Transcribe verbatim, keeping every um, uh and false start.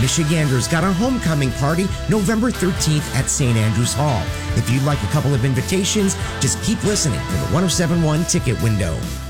Michiganders got a homecoming party November thirteenth at Saint Andrews Hall. If you'd like a couple of invitations, just keep listening to the ten seventy-one ticket window.